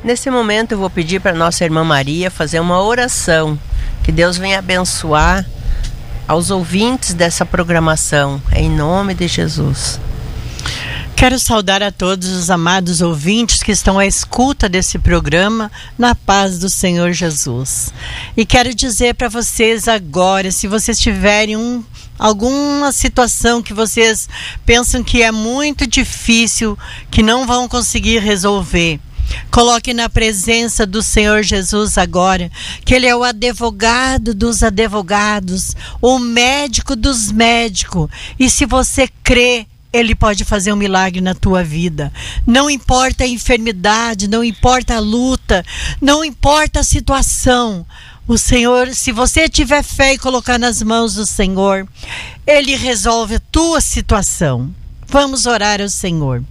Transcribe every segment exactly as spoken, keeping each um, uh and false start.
Nesse momento eu vou pedir para nossa irmã Maria fazer uma oração. Que Deus venha abençoar aos ouvintes dessa programação, em nome de Jesus. Quero saudar a todos os amados ouvintes que estão à escuta desse programa, na paz do Senhor Jesus. E quero dizer para vocês agora, se vocês tiverem um, alguma situação que vocês pensam que é muito difícil, que não vão conseguir resolver, coloque na presença do Senhor Jesus agora, que Ele é o advogado dos advogados, o médico dos médicos. E se você crê, Ele pode fazer um milagre na tua vida. Não importa a enfermidade, não importa a luta, não importa a situação. O Senhor, se você tiver fé e colocar nas mãos do Senhor, Ele resolve a tua situação. Vamos orar ao Senhor.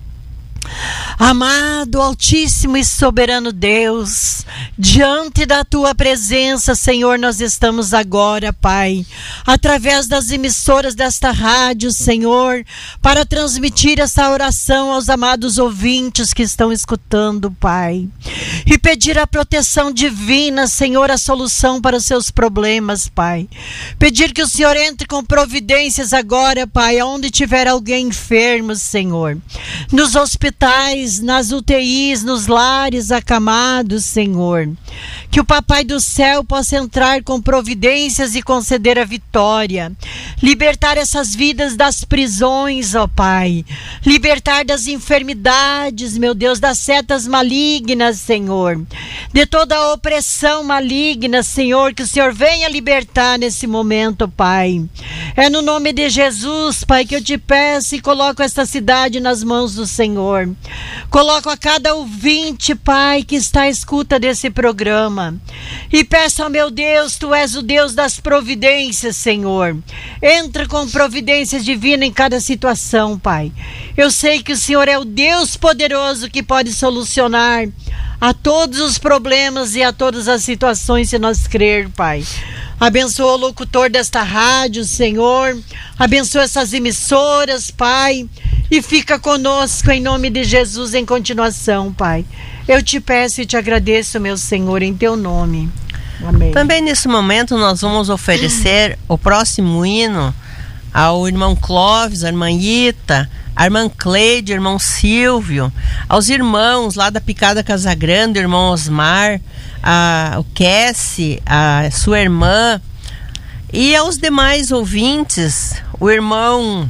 Amado, altíssimo e soberano Deus, diante da tua presença, Senhor, nós estamos agora, Pai, através das emissoras desta rádio, Senhor, para transmitir essa oração aos amados ouvintes que estão escutando, Pai, e pedir a proteção divina, Senhor, a solução para os seus problemas, Pai. Pedir que o Senhor entre com providências agora, Pai, aonde tiver alguém enfermo, Senhor, nos hospitais, nas U T Is, nos lares acamados, Senhor. Que o Papai do Céu possa entrar com providências e conceder a vitória. Libertar essas vidas das prisões, ó Pai. Libertar das enfermidades, meu Deus, das setas malignas, Senhor. De toda a opressão maligna, Senhor, que o Senhor venha libertar nesse momento, Pai. É no nome de Jesus, Pai, que eu te peço e coloco esta cidade nas mãos do Senhor. Coloco a cada ouvinte, Pai, que está à escuta desse programa. E peço ao meu Deus, Tu és o Deus das providências, Senhor. Entra com providências divinas em cada situação, Pai. Eu sei que o Senhor é o Deus poderoso que pode solucionar a todos os problemas e a todas as situações, se nós crer, Pai. Abençoa o locutor desta rádio, Senhor. Abençoa essas emissoras, Pai. E fica conosco em nome de Jesus em continuação, Pai. Eu te peço e te agradeço, meu Senhor, em teu nome. Amém. Também nesse momento nós vamos oferecer o próximo hino ao irmão Clóvis, a irmã Ita, a irmã Cleide, o irmão Silvio, aos irmãos lá da Picada Casagrande, o irmão Osmar, a, o Cassie, a sua irmã, e aos demais ouvintes, o irmão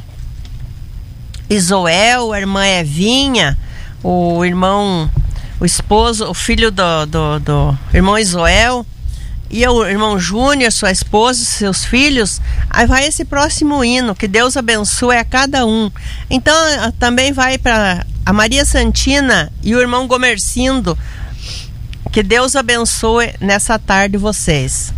Isoel, a irmã Evinha, o irmão, o esposo, o filho do, do, do irmão Isoel, e o irmão Júnior, sua esposa, seus filhos. Aí vai esse próximo hino, que Deus abençoe a cada um. Então também vai para a Maria Santina e o irmão Gomercindo. Que Deus abençoe nessa tarde vocês.